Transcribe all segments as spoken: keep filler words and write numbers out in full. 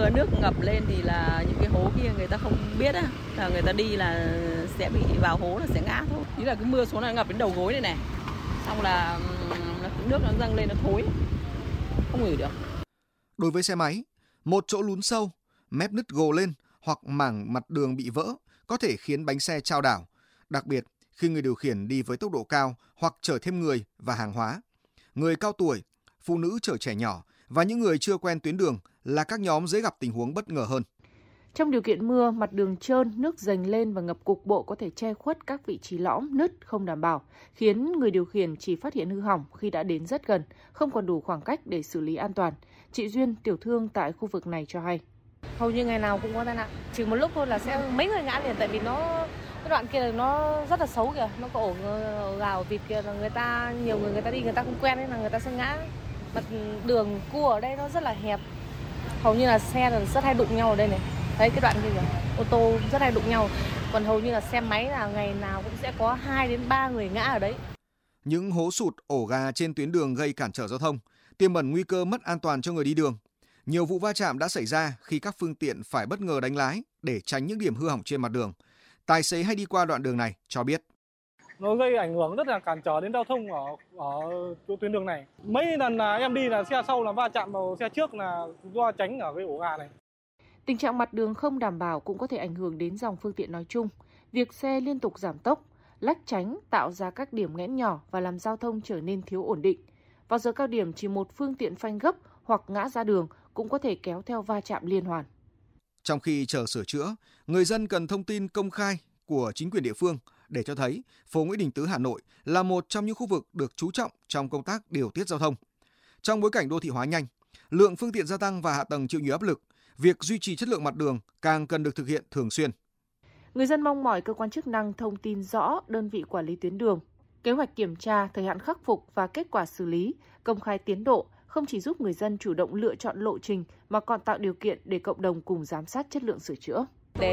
mưa nước ngập lên thì là những cái hố kia người ta không biết á, là người ta đi là sẽ bị vào hố là sẽ ngã thôi. Ý là cái mưa xuống là ngập đến đầu gối này này, xong là nước nó dâng lên nó thối, không ngửi được. Đối với xe máy, một chỗ lún sâu, mép nứt gồ lên hoặc mảng mặt đường bị vỡ có thể khiến bánh xe chao đảo, đặc biệt khi người điều khiển đi với tốc độ cao hoặc chở thêm người và hàng hóa. Người cao tuổi, phụ nữ chở trẻ nhỏ và những người chưa quen tuyến đường là các nhóm dễ gặp tình huống bất ngờ hơn. Trong điều kiện mưa, mặt đường trơn, nước dâng lên và ngập cục bộ có thể che khuất các vị trí lõm, nứt không đảm bảo, khiến người điều khiển chỉ phát hiện hư hỏng khi đã đến rất gần, không còn đủ khoảng cách để xử lý an toàn. Chị Duyên, tiểu thương tại khu vực này cho hay. Hầu như ngày nào cũng có tai nạn, chỉ một lúc thôi là sẽ mấy người ngã liền, tại vì nó cái đoạn kia là nó rất là xấu kìa, nó có ổ gà ổ vịt kia, là người ta nhiều người người ta đi người ta không quen nên là người ta sẽ ngã. Mặt đường cua ở đây nó rất là hẹp, hầu như là xe là rất hay đụng nhau ở đây này. Đấy, cái đoạn kia kìa, ô tô rất hay đụng nhau, còn hầu như là xe máy là ngày nào cũng sẽ có hai đến ba người ngã ở đấy. Những hố sụt, ổ gà trên tuyến đường gây cản trở giao thông, tiềm ẩn nguy cơ mất an toàn cho người đi đường. Nhiều vụ va chạm đã xảy ra khi các phương tiện phải bất ngờ đánh lái để tránh những điểm hư hỏng trên mặt đường. Tài xế hay đi qua đoạn đường này cho biết. Nó gây ảnh hưởng rất là cản trở đến giao thông ở ở chỗ tuyến đường này. Mấy lần là em đi là xe sau là va chạm vào xe trước là do tránh ở cái ổ gà này. Tình trạng mặt đường không đảm bảo cũng có thể ảnh hưởng đến dòng phương tiện nói chung. Việc xe liên tục giảm tốc, lách tránh tạo ra các điểm nghẽn nhỏ và làm giao thông trở nên thiếu ổn định. Vào giờ cao điểm, chỉ một phương tiện phanh gấp hoặc ngã ra đường cũng có thể kéo theo va chạm liên hoàn. Trong khi chờ sửa chữa, người dân cần thông tin công khai của chính quyền địa phương để cho thấy phố Nguyễn Đình Tứ Hà Nội là một trong những khu vực được chú trọng trong công tác điều tiết giao thông. Trong bối cảnh đô thị hóa nhanh, lượng phương tiện gia tăng và hạ tầng chịu nhiều áp lực, việc duy trì chất lượng mặt đường càng cần được thực hiện thường xuyên. Người dân mong mỏi cơ quan chức năng thông tin rõ đơn vị quản lý tuyến đường, kế hoạch kiểm tra, thời hạn khắc phục và kết quả xử lý, công khai tiến độ, không chỉ giúp người dân chủ động lựa chọn lộ trình mà còn tạo điều kiện để cộng đồng cùng giám sát chất lượng sửa chữa.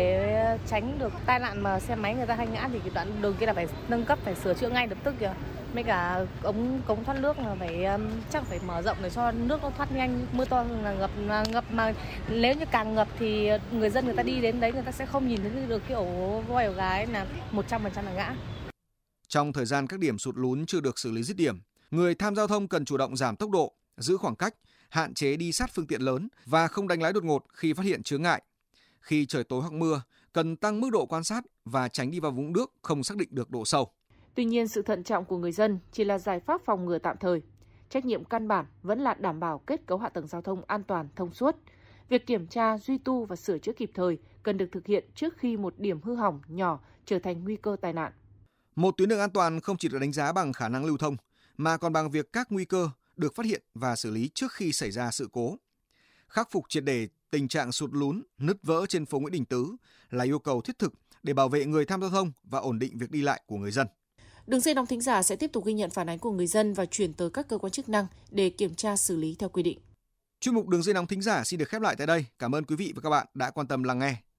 Để tránh được tai nạn mà xe máy người ta hay ngã thì cái đoạn đường kia là phải nâng cấp, phải sửa chữa ngay lập tức kìa. Mấy cả ống cống thoát nước là phải chắc phải mở rộng để cho nước nó thoát nhanh. Mưa to là ngập là ngập mà nếu như càng ngập thì người dân người ta đi đến đấy người ta sẽ không nhìn thấy được cái ổ voi ổ gà ấy, là một trăm phần trăm là ngã. Trong thời gian các điểm sụt lún chưa được xử lý dứt điểm, người tham giao thông cần chủ động giảm tốc độ, giữ khoảng cách, hạn chế đi sát phương tiện lớn và không đánh lái đột ngột khi phát hiện chướng ngại. Khi trời tối hoặc mưa, cần tăng mức độ quan sát và tránh đi vào vũng nước không xác định được độ sâu. Tuy nhiên, sự thận trọng của người dân chỉ là giải pháp phòng ngừa tạm thời. Trách nhiệm căn bản vẫn là đảm bảo kết cấu hạ tầng giao thông an toàn, thông suốt. Việc kiểm tra, duy tu và sửa chữa kịp thời cần được thực hiện trước khi một điểm hư hỏng nhỏ trở thành nguy cơ tai nạn. Một tuyến đường an toàn không chỉ được đánh giá bằng khả năng lưu thông, mà còn bằng việc các nguy cơ được phát hiện và xử lý trước khi xảy ra sự cố. Khắc phục triệt để tình trạng sụt lún, nứt vỡ trên phố Nguyễn Đình Tứ là yêu cầu thiết thực để bảo vệ người tham gia giao thông và ổn định việc đi lại của người dân. Đường dây nóng thính giả sẽ tiếp tục ghi nhận phản ánh của người dân và chuyển tới các cơ quan chức năng để kiểm tra xử lý theo quy định. Chuyên mục Đường dây nóng thính giả xin được khép lại tại đây. Cảm ơn quý vị và các bạn đã quan tâm lắng nghe.